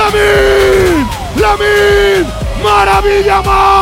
¡Lamine! ¡Maravilla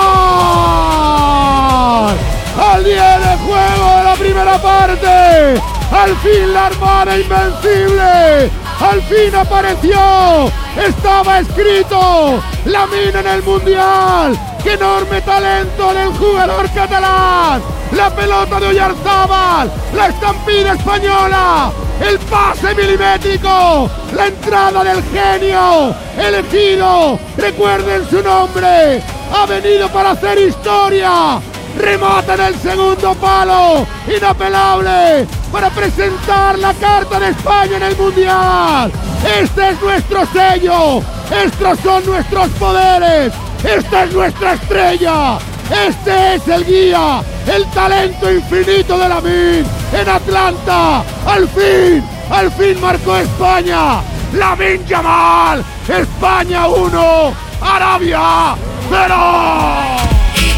más! Al 10 de juego de la primera parte, al fin la Armada invencible, al fin apareció, estaba escrito, Lamine en el Mundial, qué enorme talento del jugador catalán, la pelota de Oyarzábal, la estampida española, el pase milimétrico, la entrada del genio, elegido, recuerden su nombre, ha venido para hacer historia. Remata en el segundo palo, inapelable, para presentar la carta de España en el Mundial. Este es nuestro sello, estos son nuestros poderes, esta es nuestra estrella, este es el guía, el talento infinito de Lamine en Atlanta. Al fin marcó España, Lamine Yamal, España 1, Aràbia 0.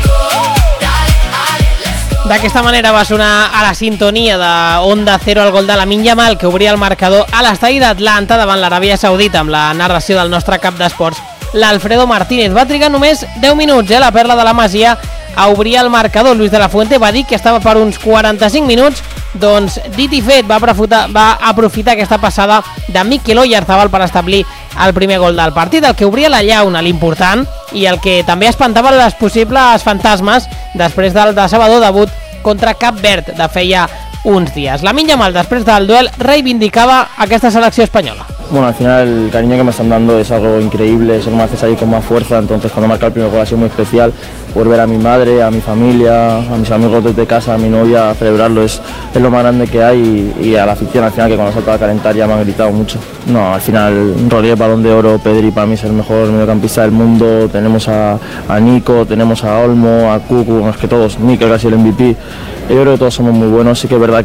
D'aquesta manera va sonar a la sintonia de Onda Cero el gol de Lamine Yamal, que obria el marcador a l'estadi d'Atlanta davant l'Aràbia Saudita, amb la narració del nostre cap d'esports, l'Alfredo Martínez. Va trigar només 10 minuts, la perla de la Masia, a obrir el marcador. Luis de la Fuente va dir que estava per uns 45 minuts, doncs dit i fet, va aprofitar aquesta passada de Mikel Oyarzabal per establir el primer gol del partit, el que obria la llauna, l'important, i el que també espantava les possibles fantasmes després del decebedor debut contra Cap Verd de feia uns dies. Lamine Yamal, després del duel, reivindicava aquesta selecció espanyola. Bueno, al final el cariño que me están dando es algo increíble, eso me hace salir con más fuerza, entonces cuando marca el primer gol ha sido muy especial, por ver a mi madre, a mi familia, a mis amigos desde casa, a mi novia, celebrarlo es lo más grande que hay, y a la afición al final, que cuando saltaba a calentar ya me han gritado mucho. No, al final Rodri, Balón de Oro, Pedri para mí es el mejor mediocampista del mundo, tenemos a Nico, tenemos a Olmo, a Cucu, más que todos, Mikel casi el MVP, yo creo que todos somos muy buenos, sí que es verdad